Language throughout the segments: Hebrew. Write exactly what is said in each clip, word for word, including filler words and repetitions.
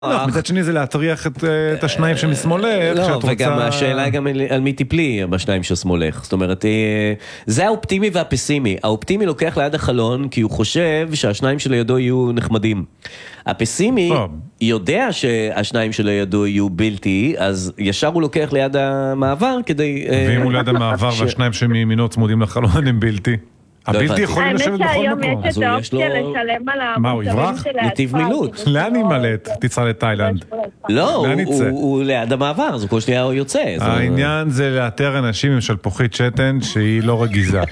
לא, מצד שני זה להטריח את השניים שמשמאלך. לא, וגם השאלה היא גם על מי תיפלי בשניים ששמאלך. זאת אומרת, זה האופטימי והפסימי. האופטימי לוקח ליד החלון כי הוא חושב שהשניים שלידו יהיו נחמדים. הפסימי יודע שהשניים שלידו יהיו בלתי, אז ישר הוא לוקח ליד המעבר כדי... ואם הוא ליד המעבר והשניים שמימינו צמודים לחלון הם בלתי. הבלתי יכולים לשבת בכל מקום. האמת שהיום יש את האופציה לשלם על המוצרים של העצמם. נתיב מילוט. לאן יימלט? תיסע לתאילנד. לא, הוא ליד המעבר, אז כל שנייה הוא יוצא. העניין זה לאתר אנשים עם שלפוחית שתן שהיא לא רגיזה.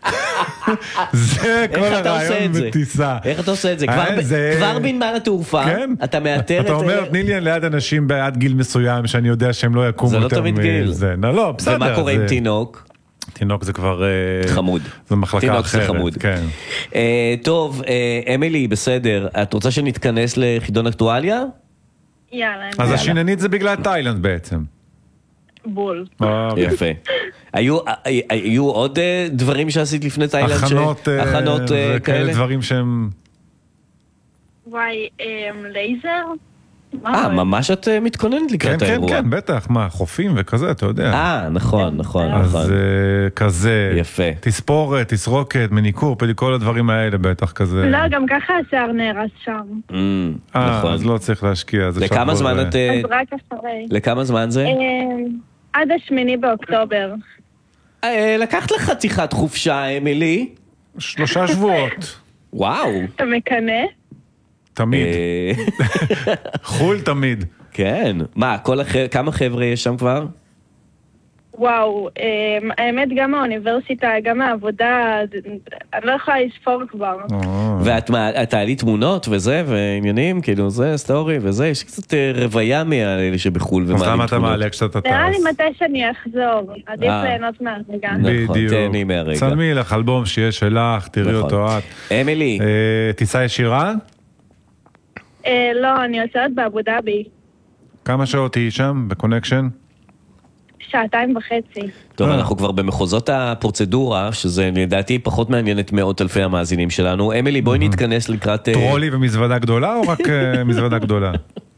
זה כל הרעיון בטיסה. איך אתה עושה את זה? כבר בנמל התעופה, אתה מאתר את... אתה אומר, תני לי ליד אנשים בעד גיל מסוים שאני יודע שהם לא יקומו יותר. זה לא תמיד גיל. לא, בסדר. ומה קורה עם תינוק? תינוק זה כבר... חמוד. זה מחלקה אחרת. תינוק זה חמוד. כן. טוב, אמילי, בסדר. את רוצה שנתכנס לחידון אקטואליה? יאללה. אז השיננית זה בגלל תאילנד בעצם. בול. יפה. היו עוד דברים שעשית לפני תאילנד? הכנות וכאלה דברים שהם... וואי, לייזר? אה, ממש את מתכוננת לקראת האירוע. כן, כן, בטח, מה, חופים וכזה, אתה יודע. אה, נכון, נכון. אז כזה, יפה. תספורת, תסרוקת, מניקור, כל הדברים האלה בטח כזה. לא, גם ככה השיער נהרס שם. אה, אז לא צריך להשקיע. לכמה זמן את... אז רק אחרי. לכמה זמן זה? עד השמיני באוקטובר. לקחת לך חתיכת חופשה, אמילי? שלושה שבועות. וואו. אתה מקנה? תמיד. חול תמיד. כן. מה, כמה חבר'ה יש שם כבר? וואו, האמת גם האוניברסיטה, גם העבודה, אני לא יכולה לספור כבר. ואת העלי תמונות וזה, ועניינים, כאילו זה, סטורי וזה, יש קצת רוויה מאלה שבחול ומעלים תמונות. אז למה אתה מעלה כשאתה טס? נראה לי מתי שאני אחזור, עדיף ליהנות מהרגע. נכון, תהני מהרגע. צלמי לך אלבום שיש שלך, תראי אותו את. אמילי. טיסה ישירה? לא, אני יוצאת באבו דאבי. כמה שעות היא שם בקונקשן? שעתיים וחצי. טוב, אנחנו כבר במחוזות הפרוצדורה, שזה לדעתי פחות מעניין את מאות אלפי המאזינים שלנו. אמילי, בואי נתכנס לקראת... טרולי ומזוודה גדולה או רק מזוודה גדולה?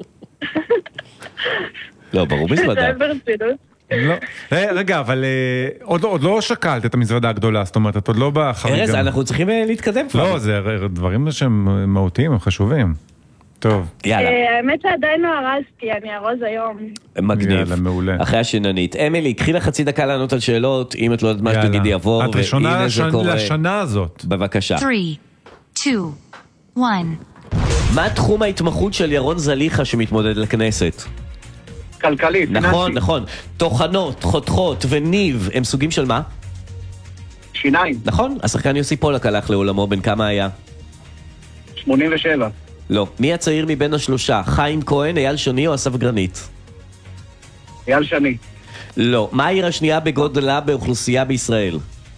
לא, ברור מזוודה. זה ברצינות. לא. רגע, אבל עוד לא שקלת את המזוודה הגדולה, זאת אומרת, את עוד לא בחריגה. ארז, אנחנו צריכים להתקדם כבר. לא, זה דברים שהם מהותיים, הם חשובים. טוב. יאללה. האמת שעדיין לא הרזתי, אני ארוז היום. מגניב. יאללה, מעולה. אחרי השיננית. אמילי, קחי לך חצי דקה לענות על שאלות, אם את לא יודעת מה שתגידי יעבור. את ראשונה לשנה הזאת. בבקשה. שלוש, שתיים, אחת. מה תחום ההתמחות של ירון זליחה שמתמודד לכנסת? כלכלית. נכון, נכון. תוכנות, חותכות וניב, הם סוגים של מה? שיניים. נכון, השחקן יוסי פולק הלך לעולמו, בן כמה היה? שמונים ושבע. לא. מי הצעיר מבין השלושה? חיים כהן, אייל שני או אסף גרנית? אייל שני. לא. מה העיר השנייה בגודלה באוכלוסייה בישראל?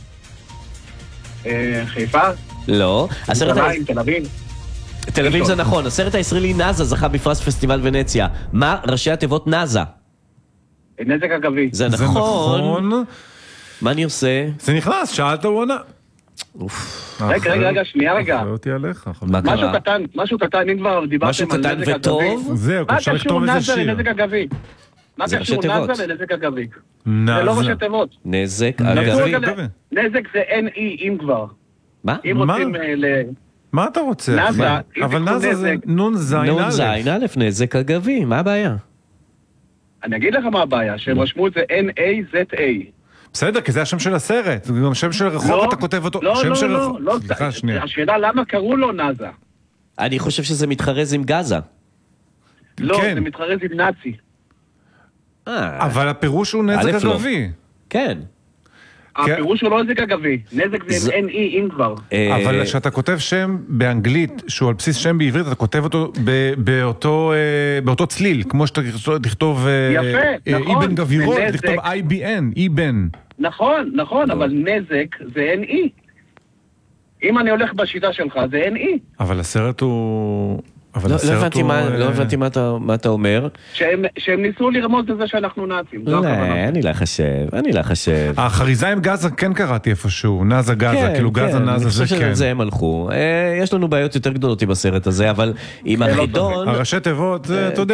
חיפה? לא. ירושלים, תל אביב. תל אביב זה נכון. הסרט הישראלי נאזה זכה בפרס פסטיבל ונציה. מה ראשי התיבות נאזה? נזק אגבי. זה נכון. מה אני עושה? זה נכנס, שאלת הוא עונה. רגע, רגע, רגע, שנייה רגע. אותי עליך. משהו קטן, משהו קטן, אם כבר דיברתם על נזק אגבי. משהו קטן וטוב? זהו, אפשר לכתוב איזה שיר. מה קשור נאזה לנזק אגבי? מה קשור נאזה לנזק אגבי? נאזה. זה לא ראשי תיבות. נזק אגבי. נזק זה אן אי, אם כבר. מה? אם רוצים ל... מה אתה רוצה? נאזה, אבל נאזה זה נון זין א'. נון זין א', נזק אגבי, מה הבעיה? אני אגיד לך מה הבעיה, שהם רשמו את זה אן איי זד איי. בסדר, כי זה השם של הסרט, זה גם שם של רחוב, אתה כותב אותו. לא, לא, לא, לא, השאלה למה קראו לו נאזה? אני חושב שזה מתחרז עם גזה. לא, זה מתחרז עם נאצי. אבל הפירוש הוא נזק אגבי. כן. הפירוש הוא לא נזק אגבי, נזק זה אן אי אם כבר. אבל כשאתה כותב שם באנגלית, שהוא על בסיס שם בעברית, אתה כותב אותו באותו צליל, כמו שאתה תכתוב אבן גבירות, תכתוב איי בי אן, אבן. נכון, נכון, אבל נזק זה אן אי. אם אני הולך בשיטה שלך, זה אן אי. אבל הסרט הוא... אבל לא הסרט הבנתי הוא... מה- לא הבנתי מה אתה- מה אתה אומר. שהם שהם ניסו לרמוז לזה שאנחנו נאצים. זו לא, הכוונה. אני לא חושב, אני לא חושב. החריזה עם גזה כן קראתי איפשהו, נאזה גזה, כן, כאילו גזה כן, נאזה אני זה חושב כן. שעל זה הם הלכו. אה, יש לנו בעיות יותר גדולות עם הסרט הזה, אבל עם החידון... הראשי תיבות, זה, אתה יודע,